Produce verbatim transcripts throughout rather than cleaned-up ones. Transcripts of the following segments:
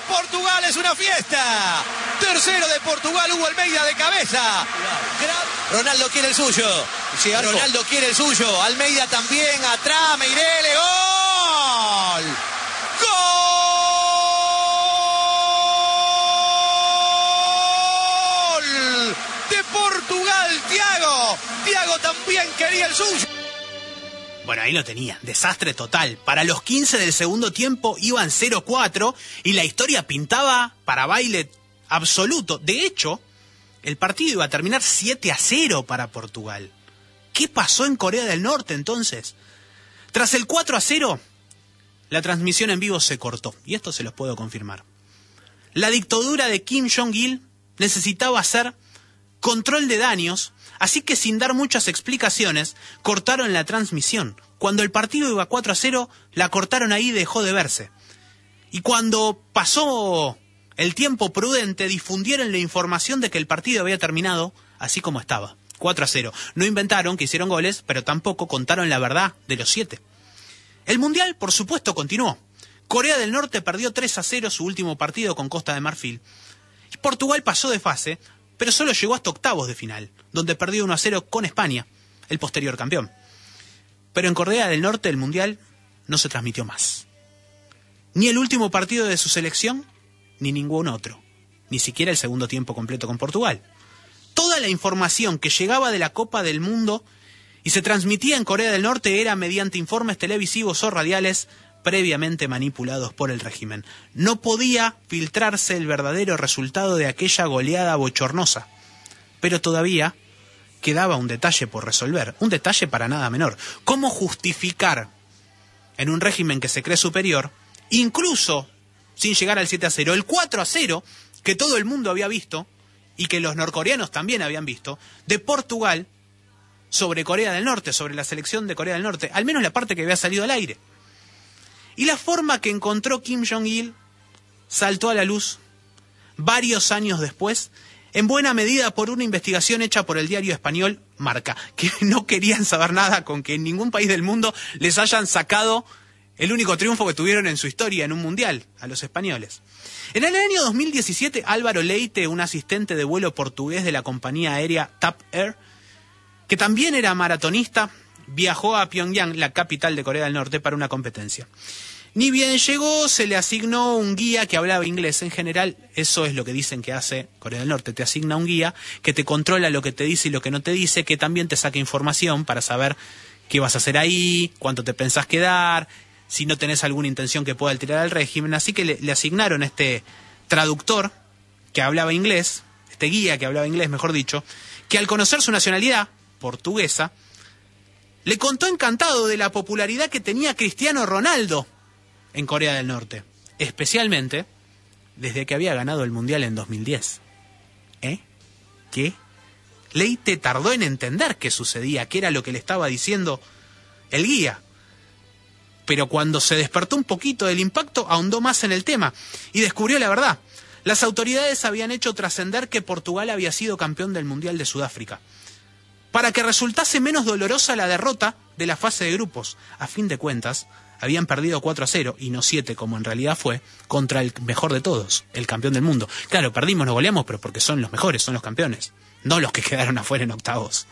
Portugal es una fiesta. Tercero de Portugal, Hugo Almeida de cabeza. Ronaldo quiere el suyo. Sí, Ronaldo quiere el suyo. Almeida también. Atrás, Meirele. ¡Gol! ¡Gol! De Portugal, Thiago. Thiago también quería el suyo. Bueno, ahí lo tenía, desastre total. Para los quince del segundo tiempo iban cero cuatro y la historia pintaba para baile absoluto. De hecho, el partido iba a terminar siete a cero para Portugal. ¿Qué pasó en Corea del Norte entonces? Tras el cuatro a cero, la transmisión en vivo se cortó, y esto se los puedo confirmar. La dictadura de Kim Jong-il necesitaba hacer control de daños, así que sin dar muchas explicaciones, cortaron la transmisión. Cuando el partido iba cuatro a cero, la cortaron ahí y dejó de verse. Y cuando pasó el tiempo prudente, difundieron la información de que el partido había terminado así como estaba, cuatro a cero. No inventaron que hicieron goles, pero tampoco contaron la verdad de los siete. El Mundial, por supuesto, continuó. Corea del Norte perdió tres a cero su último partido con Costa de Marfil. Y Portugal pasó de fase, pero solo llegó hasta octavos de final, donde perdió uno a cero con España, el posterior campeón. Pero en Corea del Norte el Mundial no se transmitió más. Ni el último partido de su selección, ni ningún otro. Ni siquiera el segundo tiempo completo con Portugal. Toda la información que llegaba de la Copa del Mundo y se transmitía en Corea del Norte era mediante informes televisivos o radiales previamente manipulados por el régimen. No podía filtrarse el verdadero resultado de aquella goleada bochornosa. Pero todavía quedaba un detalle por resolver, un detalle para nada menor. ¿Cómo justificar en un régimen que se cree superior, incluso sin llegar al siete a cero, el cuatro a cero que todo el mundo había visto y que los norcoreanos también habían visto, de Portugal sobre Corea del Norte, sobre la selección de Corea del Norte, al menos la parte que había salido al aire? Y la forma que encontró Kim Jong-il saltó a la luz varios años después, en buena medida por una investigación hecha por el diario español Marca, que no querían saber nada con que en ningún país del mundo les hayan sacado el único triunfo que tuvieron en su historia en un mundial, a los españoles. En el año dos mil diecisiete, Álvaro Leite, un asistente de vuelo portugués de la compañía aérea TAP Air, que también era maratonista, viajó a Pyongyang, la capital de Corea del Norte, para una competencia. Ni bien llegó, se le asignó un guía que hablaba inglés. En general, eso es lo que dicen que hace Corea del Norte. Te asigna un guía que te controla lo que te dice y lo que no te dice, que también te saca información para saber qué vas a hacer ahí, cuánto te pensás quedar, si no tenés alguna intención que pueda alterar al régimen. Así que le, le asignaron este traductor que hablaba inglés, este guía que hablaba inglés, mejor dicho, que al conocer su nacionalidad portuguesa, le contó encantado de la popularidad que tenía Cristiano Ronaldo en Corea del Norte, especialmente desde que había ganado el Mundial en dos mil diez. ¿Eh? ¿Qué? Leite tardó en entender qué sucedía, qué era lo que le estaba diciendo el guía. Pero cuando se despertó un poquito del impacto, ahondó más en el tema y descubrió la verdad. Las autoridades habían hecho trascender que Portugal había sido campeón del Mundial de Sudáfrica, para que resultase menos dolorosa la derrota de la fase de grupos. A fin de cuentas, habían perdido cuatro a cero, y no siete como en realidad fue, contra el mejor de todos, el campeón del mundo. Claro, perdimos, nos goleamos, pero porque son los mejores, son los campeones, no los que quedaron afuera en octavos.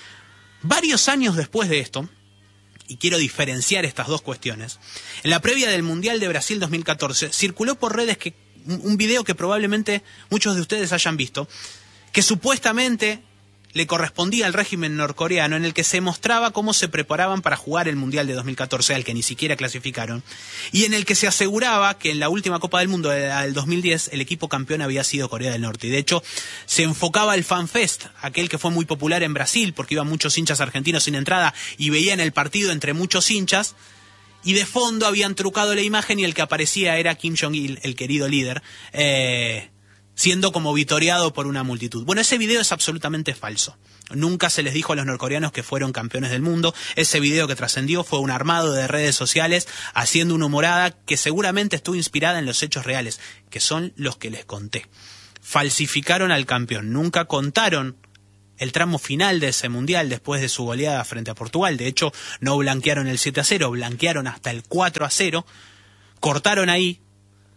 Varios años después de esto, y quiero diferenciar estas dos cuestiones, en la previa del Mundial de Brasil dos mil catorce, circuló por redes que, un video que probablemente muchos de ustedes hayan visto, que supuestamente le correspondía al régimen norcoreano, en el que se mostraba cómo se preparaban para jugar el Mundial de dos mil catorce, al que ni siquiera clasificaron, y en el que se aseguraba que en la última Copa del Mundo del dos mil diez el equipo campeón había sido Corea del Norte. Y de hecho se enfocaba el FanFest, aquel que fue muy popular en Brasil porque iban muchos hinchas argentinos sin entrada y veían el partido entre muchos hinchas, y de fondo habían trucado la imagen y el que aparecía era Kim Jong-il, el querido líder, eh... siendo como vitoreado por una multitud. Bueno, ese video es absolutamente falso. Nunca se les dijo a los norcoreanos que fueron campeones del mundo. Ese video que trascendió fue un armado de redes sociales haciendo una humorada que seguramente estuvo inspirada en los hechos reales, que son los que les conté. Falsificaron al campeón. Nunca contaron el tramo final de ese mundial después de su goleada frente a Portugal. De hecho, no blanquearon el siete a cero, blanquearon hasta el cuatro a cero. Cortaron ahí.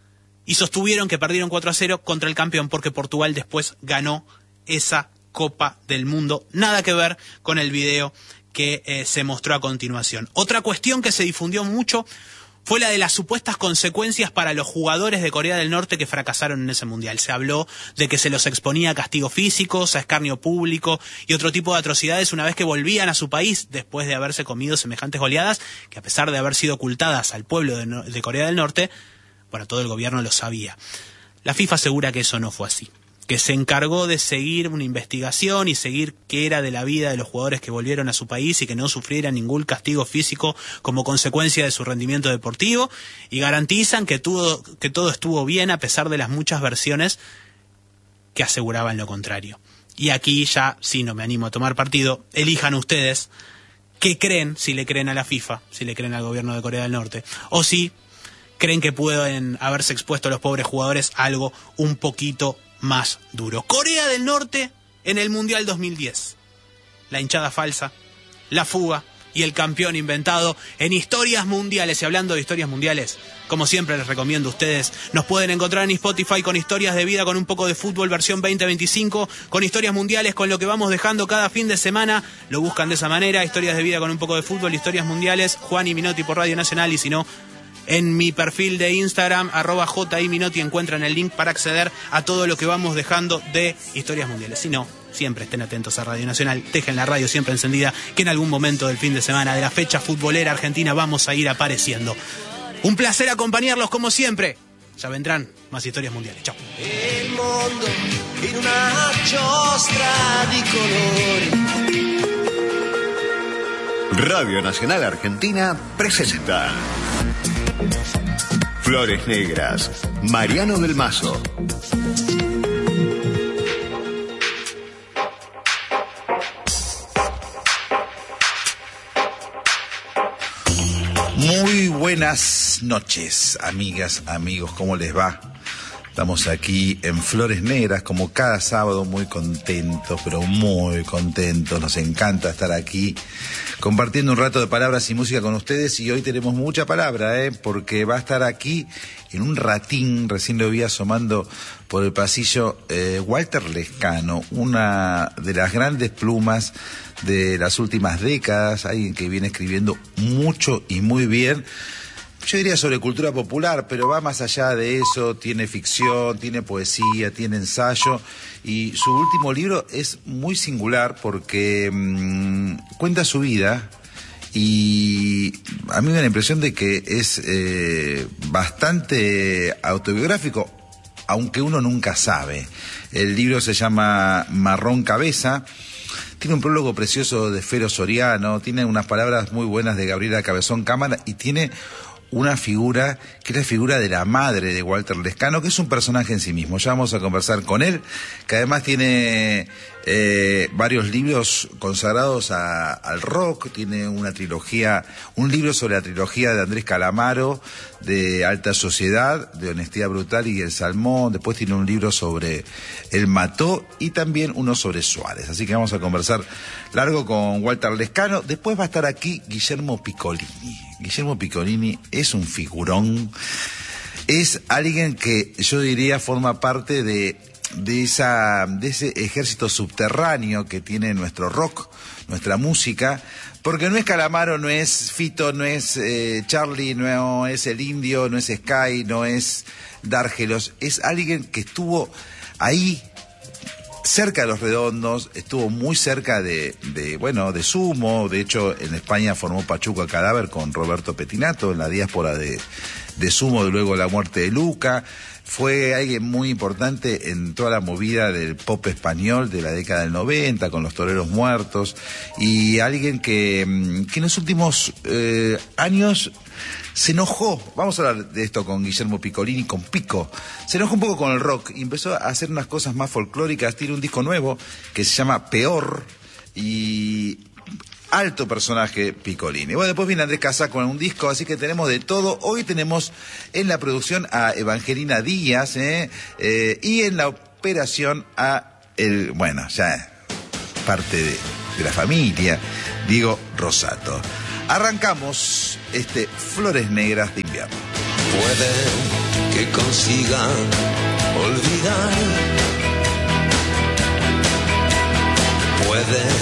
y sostuvieron que perdieron cuatro a cero contra el campeón porque Portugal después ganó esa Copa del Mundo. Nada que ver con el video que eh, se mostró a continuación. Otra cuestión que se difundió mucho fue la de las supuestas consecuencias para los jugadores de Corea del Norte que fracasaron en ese mundial. Se habló de que se los exponía a castigos físicos, a escarnio público y otro tipo de atrocidades una vez que volvían a su país después de haberse comido semejantes goleadas que, a pesar de haber sido ocultadas al pueblo de, no- de Corea del Norte, bueno, todo el gobierno lo sabía. La FIFA asegura que eso no fue así, que se encargó de seguir una investigación y seguir qué era de la vida de los jugadores que volvieron a su país y que no sufrieran ningún castigo físico como consecuencia de su rendimiento deportivo, y garantizan que todo, que todo estuvo bien a pesar de las muchas versiones que aseguraban lo contrario. Y aquí ya, sí, no me animo a tomar partido, elijan ustedes qué creen, si le creen a la FIFA, si le creen al gobierno de Corea del Norte, o si creen que pueden haberse expuesto a los pobres jugadores a algo un poquito más duro. Corea del Norte en el Mundial dos mil diez. La hinchada falsa, la fuga y el campeón inventado en Historias Mundiales. Y hablando de Historias Mundiales, como siempre les recomiendo a ustedes, nos pueden encontrar en Spotify con Historias de Vida con un poco de fútbol versión veinte veinticinco, con Historias Mundiales, con lo que vamos dejando cada fin de semana. Lo buscan de esa manera, Historias de Vida con un poco de fútbol, Historias Mundiales, Juan y Minotti por Radio Nacional, y si no, en mi perfil de Instagram, arroba jiminotti, encuentran el link para acceder a todo lo que vamos dejando de Historias Mundiales. Si no, siempre estén atentos a Radio Nacional, dejen la radio siempre encendida, que en algún momento del fin de semana de la fecha futbolera argentina vamos a ir apareciendo. Un placer acompañarlos como siempre. Ya vendrán más Historias Mundiales. Chao. Il mondo in una giostra di colori. Radio Nacional Argentina presenta Flores Negras, Mariano del Mazo. Muy buenas noches, amigas, amigos, ¿cómo les va? Estamos aquí en Flores Negras, como cada sábado, muy contentos, pero muy contentos. Nos encanta estar aquí compartiendo un rato de palabras y música con ustedes. Y hoy tenemos mucha palabra, ¿eh? Porque va a estar aquí en un ratín, recién lo vi asomando por el pasillo, eh, Walter Lescano, una de las grandes plumas de las últimas décadas, alguien que viene escribiendo mucho y muy bien. Yo diría sobre cultura popular, pero va más allá de eso. Tiene ficción, tiene poesía, tiene ensayo, y su último libro es muy singular porque mmm, cuenta su vida, y a mí me da la impresión de que es eh, bastante autobiográfico, aunque uno nunca sabe. El libro se llama Marrón Cabeza. Tiene un prólogo precioso de Fero Soriano, tiene unas palabras muy buenas de Gabriela Cabezón Cámara, y tiene una figura que es la figura de la madre de Walter Lescano, que es un personaje en sí mismo. Ya vamos a conversar con él, que además tiene eh, varios libros consagrados a, al rock. Tiene una trilogía, un libro sobre la trilogía de Andrés Calamaro, de Alta Sociedad, de Honestidad Brutal y El Salmón. Después tiene un libro sobre El Mató y también uno sobre Suárez. Así que vamos a conversar largo con Walter Lescano. Después va a estar aquí Guillermo Piccolini. Guillermo Piccolini es un figurón, es alguien que yo diría forma parte de, de, esa, de ese ejército subterráneo que tiene nuestro rock, nuestra música, porque no es Calamaro, no es Fito, no es eh, Charlie, no es El Indio, no es Sky, no es Dárgelos, es alguien que estuvo ahí, cerca de Los Redondos, estuvo muy cerca de, de, bueno, de Sumo. De hecho, en España formó Pachuca Cadáver con Roberto Petinato en la diáspora de, de Sumo, de luego la muerte de Luca. Fue alguien muy importante en toda la movida del pop español de la década del noventa, con Los Toreros Muertos, y alguien que, que en los últimos eh, años se enojó. Vamos a hablar de esto con Guillermo Piccolini, con Pico. Se enojó un poco con el rock y empezó a hacer unas cosas más folclóricas. Tiene un disco nuevo que se llama Peor, y alto personaje Piccolini. Bueno, después viene Andrés Casaco en un disco, así que tenemos de todo. Hoy tenemos en la producción a Evangelina Díaz, ¿eh? Eh, y en la operación a el, bueno, ya parte de, de la familia, Diego Rosato. Arrancamos este Flores Negras de Invierno. Puede que consiga olvidar. Puede